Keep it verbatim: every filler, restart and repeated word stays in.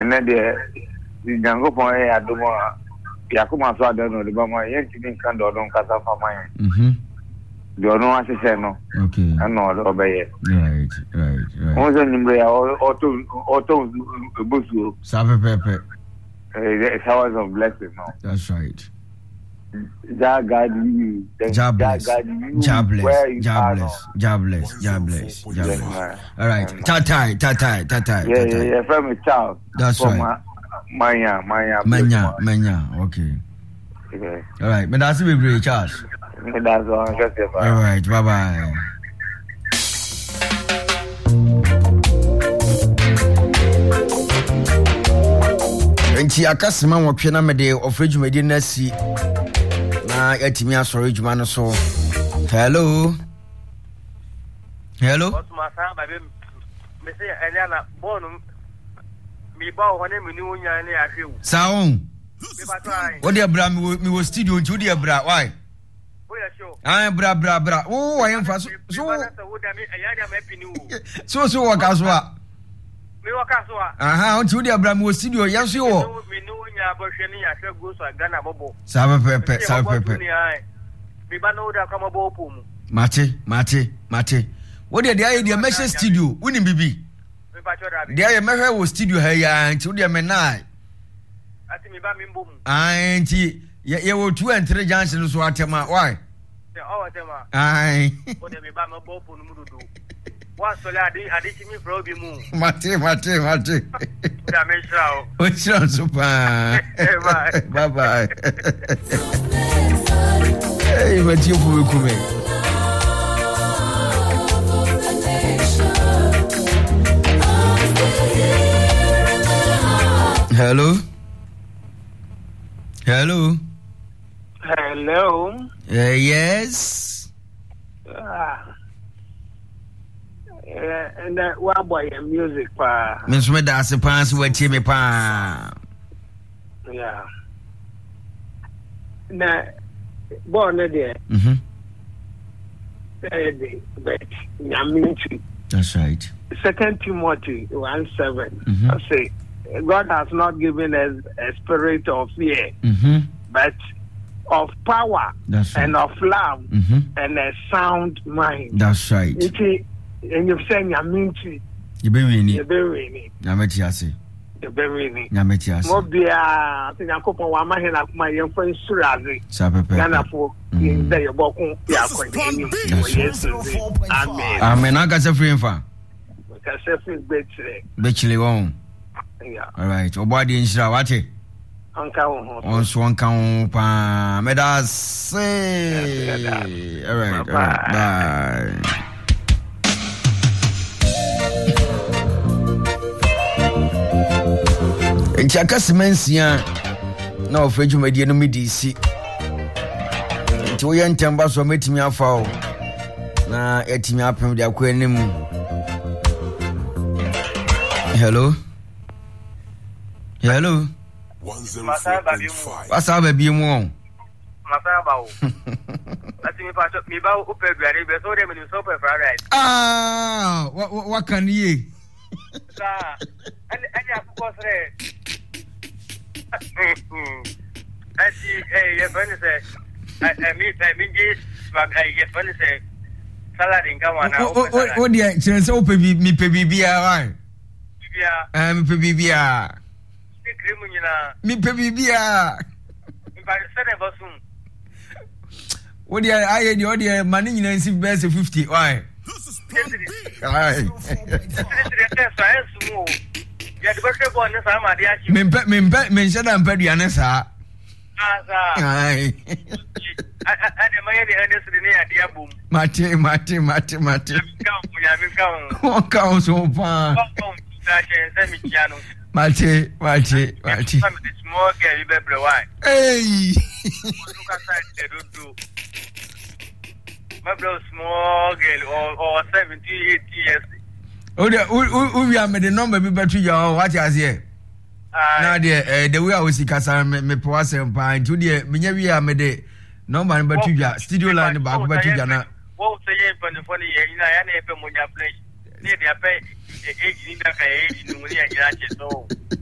ene de nyango pon e adomo yakuma so adano de ba ma yen tin kan do don kasa fa man mhm do no asese no okay ano do obeye right right right o zo nimbre ya auto auto busu sabe pepe eh showers of blessing no that's right ja god you ja bless ja bless ja bless ja bless ja bless ja bless all right tatai tatai tatai yeah yeah from a child that's right manya manya manya manya okay okay all right but that's be great Charles that's all just all right bye bye enti akasema wotwe na mede ofrejumedi na si na yatimi asore juma no so hello hello what's my son baby me say eliana bonu mi ba wo ne mi ni wonya ne ahwewu saon me ba try wo de bra mi wo studio nti wo de bra why wo ya show ah bra bra bra wo wa yen fa so so so so wo ka so a mi wo ka so a aha nti wo de bra mi wo studio yan so wo mi ni wonya bohwe ni ahwe go so Ghana bobo sabe pepe sabe pepe mi ba no da kama bo opu mu mate mate mate wo de de aye de measure studio woni bibi mi ba choda bi de aye mehwe wo studio ha ya nti wo de me na ati mi ba mi mbom ah nti ye wo two and three junction so atema why se o atema ai wo de mi ba me bo opu mu dudu wa so la adi adi chi mi fro bi mu mate mate mate da me shao o shao super bye bye bye hey ma ti fu ku me hello hello hello uh, yes ah uh, and that what boy music pa me so me da se pa so watie me pa yeah na born there mhm eh but nyaminchi that's right Second Timothy one seven mm-hmm. I say God has not given us a spirit of fear mhm but of power right. and of love mm-hmm. and a sound mind. That's right. It and you say nyaminchi you be winning you be winning nyameti ase you be winning nyameti ase mo bia tinyakopo wa mahe na kuma ye mfa nsuraze sapepe Ghana fo in the yobokun ya kwani yes amen amen aka se free mfa ka se free betre bechile won yeah all right obadi nshira wate anka ho on so anka ho pa me da say all right all right bye nti akasimansia na ofrejumadi no medisi nti wo yentemba so metimi afa o na etimi apem de akwa anim hello hello wasa ba bi mu masaya bawo ati mi pa mi ba o pe duare be so de mi so pe fried rice ah what can you sa ani ani afuko sre ati eh ye bani se eh mi eh mi ji bag eh ye bani se salad ngama na o o dia chere se o pe bi mi pe bibia wa bibia eh mi pe bibia mi cream nyina mi pe bibia mi ba se de bosun o dia aye di o dia mani nyina nsi best fifty why ai ya de bese bo ne sa ma de achi me mpe me mpe me nshada mpe duane sa asa ai ade maye de ade sidi ne ya dia bom mate mate mate mate ka ya mi ka o ka o so pa ta che se mi chiano mate mate mate small girl you be bre why hey look aside the do my bro small girl or or seventy eighty years o de o we am the number be better you what you say na de the way I was kasa me po asem pa nti de menya wi am de number no better you studio line ba ko better you na wo say ye pan for the ye na ya na e pe monya play ne de ape e e ni da ka e ni no ni ya ya che so